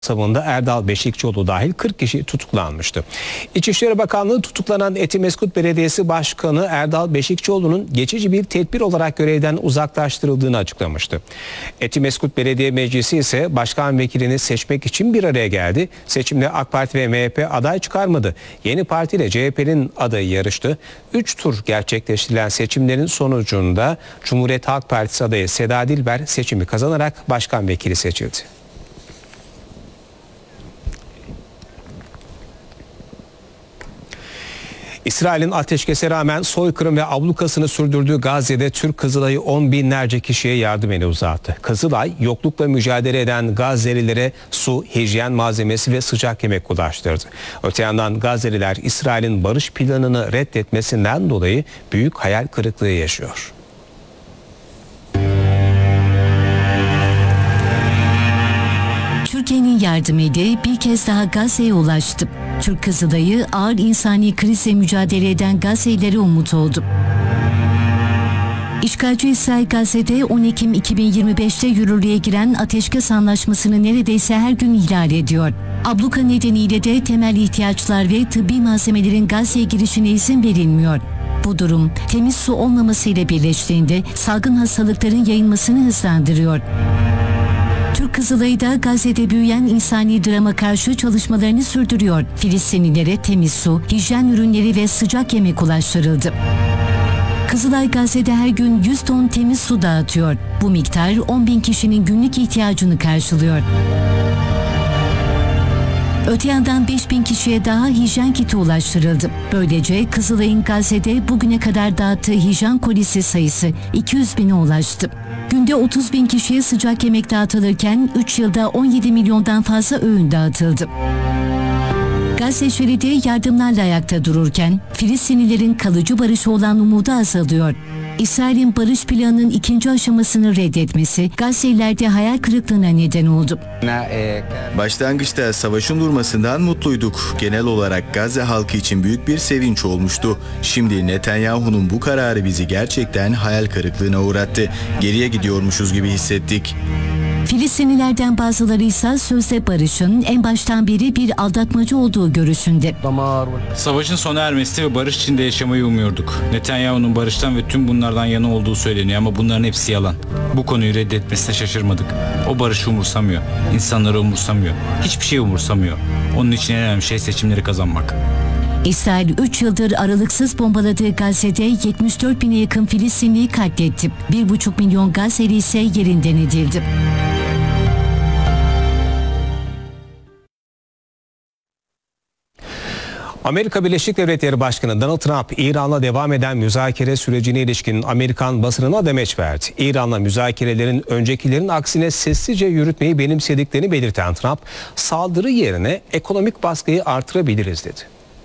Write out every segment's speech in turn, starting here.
Savunda Erdal Beşikçioğlu dahil 40 kişi tutuklanmıştı. İçişleri Bakanlığı tutuklanan Etimesgut Belediyesi Başkanı Erdal Beşikçioğlu'nun geçici bir tedbir olarak görevden uzaklaştırıldığını açıklamıştı. Etimesgut Belediye Meclisi ise başkan vekilini seçmek için bir araya geldi. Seçimde AK Parti ve MHP aday çıkarmadı. Yeni Parti ile CHP'nin adayı yarıştı. 3 tur gerçekleştirilen seçimlerin sonucunda Cumhuriyet Halk Partisi adayı Seda Dilber seçimi kazanarak başkan vekili seçildi. İsrail'in ateşkese rağmen soykırım ve ablukasını sürdürdüğü Gazze'de Türk Kızılay'ı 10 binlerce kişiye yardım eli uzattı. Kızılay, yoklukla mücadele eden Gazze'lilere su, hijyen malzemesi ve sıcak yemek ulaştırdı. Öte yandan Gazze'liler İsrail'in barış planını reddetmesinden dolayı büyük hayal kırıklığı yaşıyor. Türkiye'nin yardım eli bir kez daha Gazze'ye ulaştı. Türk Kızılay'ı ağır insani krizle mücadele eden Gazze'lilere umut oldu. İşgalci İsrail Gazze'de 10 Ekim 2025'te yürürlüğe giren ateşkes anlaşmasını neredeyse her gün ihlal ediyor. Abluka nedeniyle de temel ihtiyaçlar ve tıbbi malzemelerin Gazze'ye girişine izin verilmiyor. Bu durum temiz su olmamasıyla birleştiğinde salgın hastalıkların yayılmasını hızlandırıyor. Türk Kızılay'ı da Gazze'de büyüyen insani drama karşı çalışmalarını sürdürüyor. Filistinlilere temiz su, hijyen ürünleri ve sıcak yemek ulaştırıldı. Kızılay Gazze'de her gün 100 ton temiz su dağıtıyor. Bu miktar 10 bin kişinin günlük ihtiyacını karşılıyor. Öte yandan 5000 kişiye daha hijyen kiti ulaştırıldı. Böylece Kızılay'ın Gazze'de bugüne kadar dağıttığı hijyen kolisi sayısı 200 bine ulaştı. Günde 30 bin kişiye sıcak yemek dağıtılırken 3 yılda 17 milyondan fazla öğün dağıtıldı. Gazze şeridi yardımlarla ayakta dururken Filistinlilerin kalıcı barışa olan umudu azalıyor. İsrail'in barış planının ikinci aşamasını reddetmesi Gazze'lilerde hayal kırıklığına neden oldu. Başlangıçta savaşın durmasından mutluyduk. Genel olarak Gazze halkı için büyük bir sevinç olmuştu. Şimdi Netanyahu'nun bu kararı bizi gerçekten hayal kırıklığına uğrattı. Geriye gidiyormuşuz gibi hissettik. Filistinlilerden bazıları ise sözde barışın en baştan beri bir aldatmacı olduğu görüşünde. Savaşın sona ermesi ve barış içinde yaşamayı umuyorduk. Netanyahu'nun barıştan ve tüm bunlardan yana olduğu söyleniyor ama bunların hepsi yalan. Bu konuyu reddetmesine şaşırmadık. O barışı umursamıyor, insanları umursamıyor, hiçbir şey umursamıyor. Onun için en önemli şey seçimleri kazanmak. İsrail 3 yıldır aralıksız bombaladığı Gazze'de 74 bine yakın Filistinliyi katletti. 1,5 milyon Gazze'li ise yerinden edildi. Amerika Birleşik Devletleri Başkanı Donald Trump, İran'la devam eden müzakere sürecine ilişkin Amerikan basınına demeç verdi. İran'la müzakerelerin öncekilerin aksine sessizce yürütmeyi benimsediklerini belirten Trump, saldırı yerine ekonomik baskıyı artırabiliriz dedi.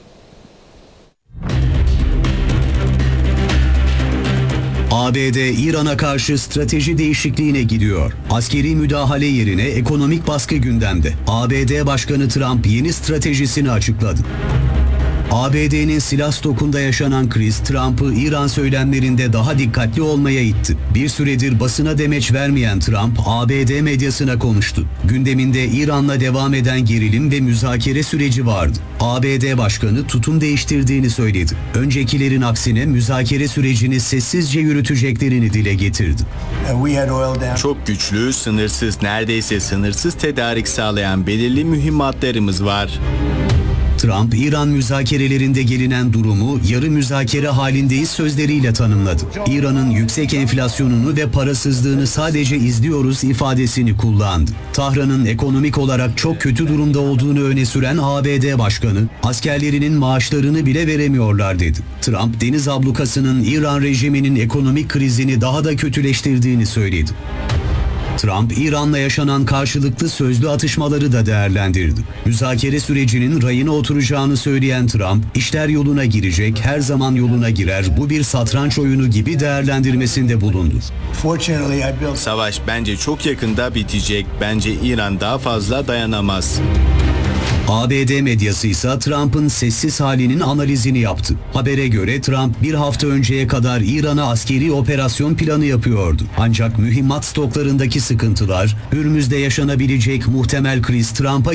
ABD İran'a karşı strateji değişikliğine gidiyor. Askeri müdahale yerine ekonomik baskı gündemde. ABD Başkanı Trump yeni stratejisini açıkladı. ABD'nin silah stokunda yaşanan kriz Trump'ı İran söylemlerinde daha dikkatli olmaya itti. Bir süredir basına demeç vermeyen Trump, ABD medyasına konuştu. Gündeminde İran'la devam eden gerilim ve müzakere süreci vardı. ABD Başkanı tutum değiştirdiğini söyledi. Öncekilerin aksine müzakere sürecini sessizce yürüteceklerini dile getirdi. Çok güçlü, sınırsız, neredeyse sınırsız tedarik sağlayan belirli mühimmatlarımız var. Trump, İran müzakerelerinde gelinen durumu yarı müzakere halindeyiz sözleriyle tanımladı. İran'ın yüksek enflasyonunu ve parasızlığını sadece izliyoruz ifadesini kullandı. Tahran'ın ekonomik olarak çok kötü durumda olduğunu öne süren ABD Başkanı, askerlerinin maaşlarını bile veremiyorlar dedi. Trump, deniz ablukasının İran rejiminin ekonomik krizini daha da kötüleştirdiğini söyledi. Trump, İran'la yaşanan karşılıklı sözlü atışmaları da değerlendirdi. Müzakere sürecinin rayına oturacağını söyleyen Trump, işler yoluna girecek, her zaman yoluna girer, bu bir satranç oyunu gibi değerlendirmesinde bulundu. Savaş bence çok yakında bitecek. Bence İran daha fazla dayanamaz. ABD medyası ise Trump'ın sessiz halinin analizini yaptı. Habere göre Trump bir hafta önceye kadar İran'a askeri operasyon planı yapıyordu. Ancak mühimmat stoklarındaki sıkıntılar, Hürmüz'de yaşanabilecek muhtemel kriz Trump'a